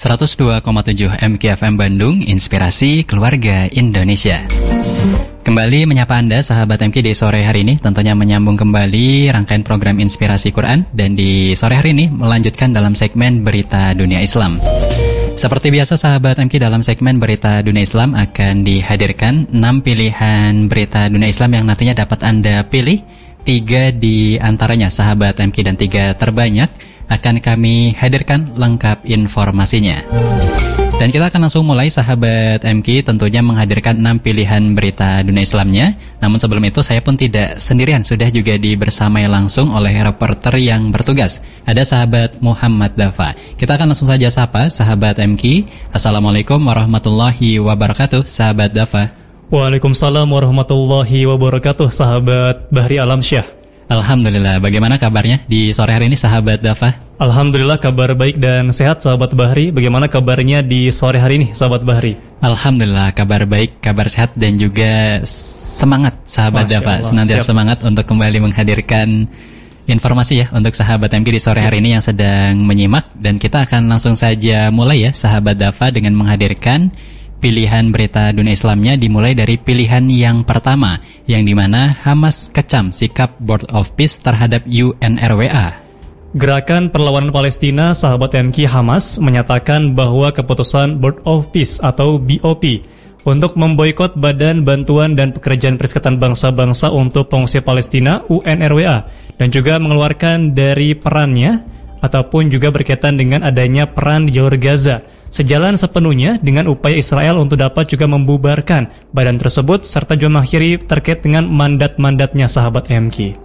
102,7 MKFM Bandung, Inspirasi Keluarga Indonesia. Kembali menyapa Anda sahabat MK di sore hari ini, tentunya menyambung kembali rangkaian program Inspirasi Quran, dan di sore hari ini melanjutkan dalam segmen Berita Dunia Islam. Seperti biasa sahabat MK, dalam segmen Berita Dunia Islam akan dihadirkan 6 pilihan berita dunia Islam yang nantinya dapat Anda pilih. 3 di antaranya sahabat MK dan 3 terbanyak akan kami hadirkan lengkap informasinya. Dan kita akan langsung mulai sahabat MK, tentunya menghadirkan 6 pilihan berita dunia Islamnya. Namun sebelum itu saya pun tidak sendirian, sudah juga dibersamai langsung oleh reporter yang bertugas. Ada sahabat Muhammad Dafa. Kita akan langsung saja sapa sahabat MK. Assalamualaikum warahmatullahi wabarakatuh sahabat Dafa. Waalaikumsalam warahmatullahi wabarakatuh sahabat Bahri Alamsyah. Alhamdulillah, bagaimana kabarnya di sore hari ini sahabat Dafa? Alhamdulillah kabar baik dan sehat sahabat Bahri. Bagaimana kabarnya di sore hari ini sahabat Bahri? Alhamdulillah kabar baik, kabar sehat dan juga semangat sahabat Masya Dafa. Allah, senantiasa siap. Semangat untuk kembali menghadirkan informasi ya untuk sahabat MK di sore hari ini yang sedang menyimak. Dan kita akan langsung saja mulai ya sahabat Dafa dengan menghadirkan pilihan berita dunia Islamnya, dimulai dari pilihan yang pertama, yang dimana Hamas kecam sikap Board of Peace terhadap UNRWA. Gerakan Perlawanan Palestina sahabat MK Hamas menyatakan bahwa keputusan Board of Peace atau BOP untuk memboikot Badan Bantuan dan Pekerjaan Perserikatan Bangsa-Bangsa untuk Pengungsi Palestina UNRWA dan juga mengeluarkan dari perannya ataupun juga berkaitan dengan adanya perang di jalur Gaza, sejalan sepenuhnya dengan upaya Israel untuk dapat juga membubarkan badan tersebut serta juga mengakhiri terkait dengan mandat-mandatnya sahabat MK.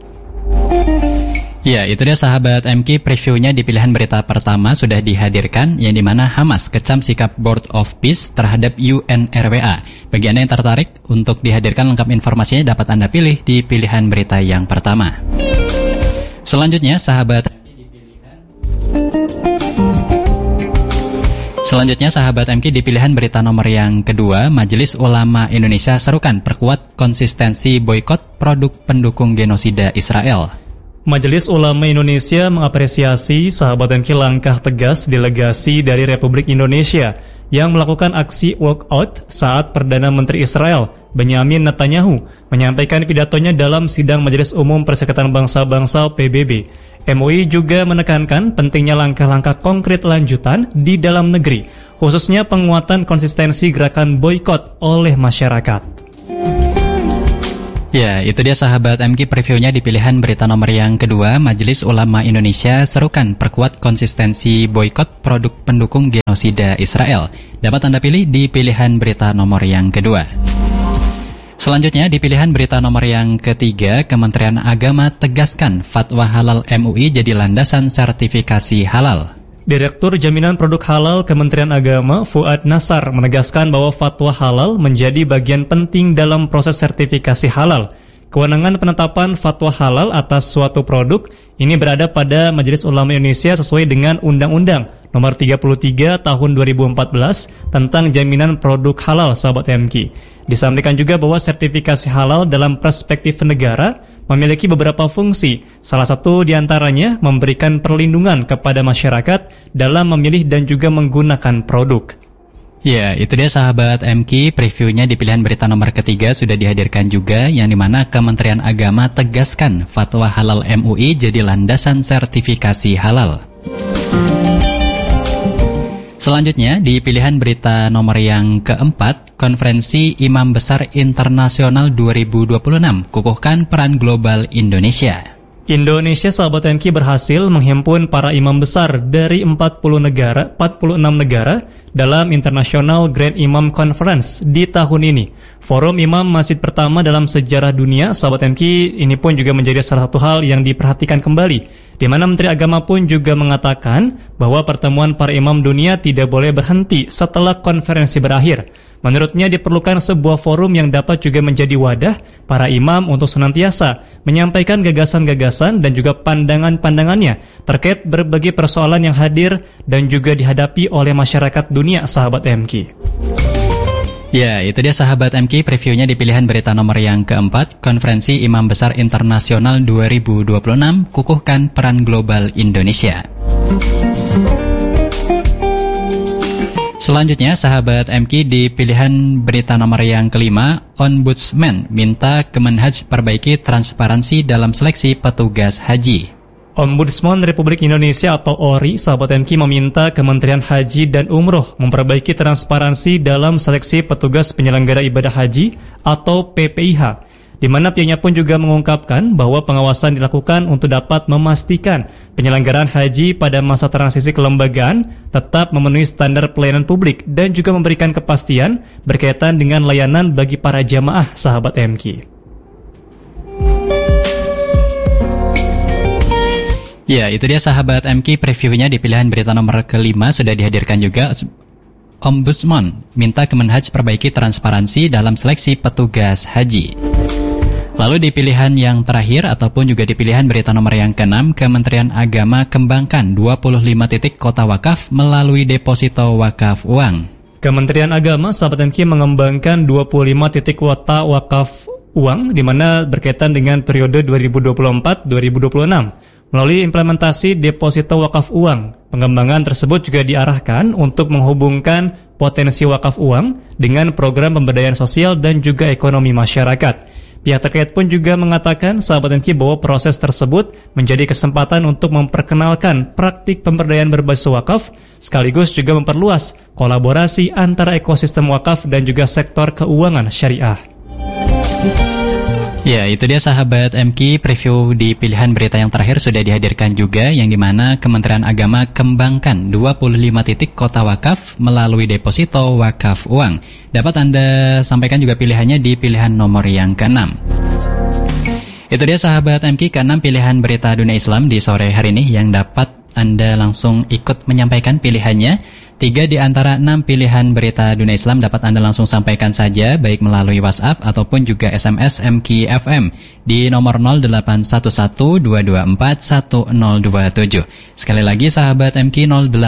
Ya, itu dia sahabat MK, previewnya di pilihan berita pertama sudah dihadirkan, yang dimana Hamas kecam sikap Board of Peace terhadap UNRWA. Bagi Anda yang tertarik untuk dihadirkan lengkap informasinya, dapat Anda pilih di pilihan berita yang pertama. Selanjutnya sahabat MK di pilihan berita nomor yang kedua, Majelis Ulama Indonesia serukan perkuat konsistensi boikot produk pendukung genosida Israel. Majelis Ulama Indonesia mengapresiasi sahabat MK langkah tegas delegasi dari Republik Indonesia yang melakukan aksi walkout saat Perdana Menteri Israel Benyamin Netanyahu menyampaikan pidatonya dalam sidang Majelis Umum Perserikatan Bangsa-Bangsa PBB. MUI juga menekankan pentingnya langkah-langkah konkret lanjutan di dalam negeri, khususnya penguatan konsistensi gerakan boikot oleh masyarakat. Ya, itu dia sahabat MK, previewnya di pilihan berita nomor yang kedua, Majelis Ulama Indonesia serukan perkuat konsistensi boikot produk pendukung genosida Israel. Dapat Anda pilih di pilihan berita nomor yang kedua. Selanjutnya di pilihan berita nomor yang ketiga, Kementerian Agama tegaskan fatwa halal MUI jadi landasan sertifikasi halal. Direktur Jaminan Produk Halal Kementerian Agama Fuad Nasar menegaskan bahwa fatwa halal menjadi bagian penting dalam proses sertifikasi halal. Kewenangan penetapan fatwa halal atas suatu produk ini berada pada Majelis Ulama Indonesia sesuai dengan Undang-Undang Nomor 33 Tahun 2014 tentang Jaminan Produk Halal sahabat MK. Disampaikan juga bahwa sertifikasi halal dalam perspektif negara memiliki beberapa fungsi. Salah satu diantaranya memberikan perlindungan kepada masyarakat dalam memilih dan juga menggunakan produk. Ya, itu dia sahabat MK, previewnya di pilihan berita nomor ketiga sudah dihadirkan juga, yang dimana Kementerian Agama tegaskan fatwa halal MUI jadi landasan sertifikasi halal. Selanjutnya di pilihan berita nomor yang keempat, Konferensi Imam Besar Internasional 2026 kukuhkan peran global Indonesia. Indonesia sahabat MK berhasil menghimpun para imam besar dari 46 negara dalam International Grand Imam Conference di tahun ini. Forum imam masjid pertama dalam sejarah dunia sahabat MK ini pun juga menjadi salah satu hal yang diperhatikan kembali, di mana Menteri Agama pun juga mengatakan bahwa pertemuan para imam dunia tidak boleh berhenti setelah konferensi berakhir. Menurutnya diperlukan sebuah forum yang dapat juga menjadi wadah para imam untuk senantiasa menyampaikan gagasan-gagasan dan juga pandangan-pandangannya terkait berbagai persoalan yang hadir dan juga dihadapi oleh masyarakat dunia sahabat MK. Ya, itu dia sahabat MK, previewnya di pilihan berita nomor yang keempat, Konferensi Imam Besar Internasional 2026 kukuhkan peran global Indonesia. Selanjutnya, sahabat MQ di pilihan berita nomor yang kelima, Ombudsman minta Kemenhaj perbaiki transparansi dalam seleksi petugas haji. Ombudsman Republik Indonesia atau ORI, sahabat MQ, meminta Kementerian Haji dan Umroh memperbaiki transparansi dalam seleksi petugas penyelenggara ibadah haji atau PPIH, di mana pihaknya pun juga mengungkapkan bahwa pengawasan dilakukan untuk dapat memastikan penyelenggaraan haji pada masa transisi kelembagaan tetap memenuhi standar pelayanan publik dan juga memberikan kepastian berkaitan dengan layanan bagi para jamaah, sahabat MQ. Ya, itu dia sahabat MQ, previewnya di pilihan berita nomor kelima sudah dihadirkan juga. Ombudsman minta Kemenhaj perbaiki transparansi dalam seleksi petugas haji. Lalu di pilihan yang terakhir ataupun juga di pilihan berita nomor yang ke-6, Kementerian Agama kembangkan 25 titik kota wakaf melalui deposito wakaf uang. Kementerian Agama, sahabat MQ, mengembangkan 25 titik kota wakaf uang di mana berkaitan dengan periode 2024-2026 melalui implementasi deposito wakaf uang. Pengembangan tersebut juga diarahkan untuk menghubungkan potensi wakaf uang dengan program pemberdayaan sosial dan juga ekonomi masyarakat. Pihak terkait pun juga mengatakan, sahabat MQ, bahwa proses tersebut menjadi kesempatan untuk memperkenalkan praktik pemberdayaan berbasis wakaf, sekaligus juga memperluas kolaborasi antara ekosistem wakaf dan juga sektor keuangan syariah. Ya, itu dia sahabat MQ, preview di pilihan berita yang terakhir sudah dihadirkan juga, yang dimana Kementerian Agama kembangkan 25 titik kota wakaf melalui deposito wakaf uang. Dapat Anda sampaikan juga pilihannya di pilihan nomor yang ke-6. Itu dia sahabat MQ, ke-6 pilihan berita dunia Islam di sore hari ini yang dapat Anda langsung ikut menyampaikan pilihannya. 3 di antara 6 pilihan berita dunia Islam dapat Anda langsung sampaikan saja, baik melalui WhatsApp ataupun juga SMS MQ FM di nomor 0811-224-1027. Sekali lagi sahabat MQ,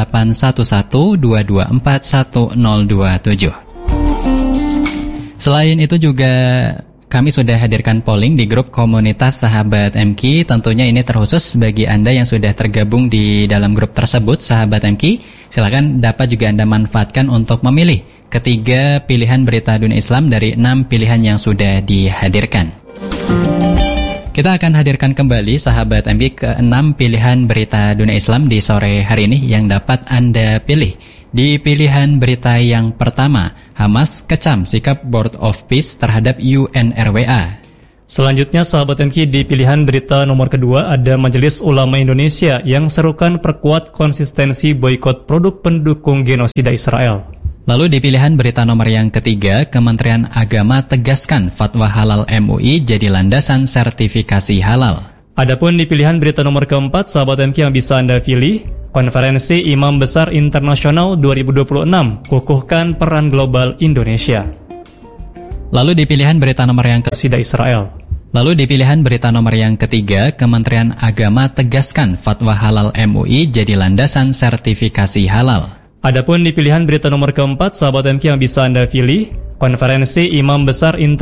0811-224-1027. Selain itu juga kami sudah hadirkan polling di grup komunitas sahabat MQ. Tentunya ini terkhusus bagi Anda yang sudah tergabung di dalam grup tersebut, sahabat MQ. Silakan dapat juga Anda manfaatkan untuk memilih ketiga pilihan berita dunia Islam dari 6 pilihan yang sudah dihadirkan. Kita akan hadirkan kembali sahabat MQ ke-6 pilihan berita dunia Islam di sore hari ini yang dapat Anda pilih. Di pilihan berita yang pertama, Hamas kecam sikap Board of Peace terhadap UNRWA. Selanjutnya sahabat MQ, di pilihan berita nomor kedua ada Majelis Ulama Indonesia yang serukan perkuat konsistensi boikot produk pendukung genosida Israel. Lalu di pilihan berita nomor yang ketiga, Kementerian Agama tegaskan fatwa halal MUI jadi landasan sertifikasi halal. Adapun di pilihan berita nomor keempat, sahabat MQ, yang bisa Anda pilih, Konferensi Imam Besar Internasional 2026 kukuhkan peran global Indonesia. Lalu di pilihan berita nomor yang ketiga, Israel. Lalu di pilihan berita nomor yang ketiga, Kementerian Agama tegaskan fatwa halal MUI jadi landasan sertifikasi halal. Adapun di pilihan berita nomor keempat, sahabat MQ, yang bisa Anda pilih, Konferensi Imam Besar Internasional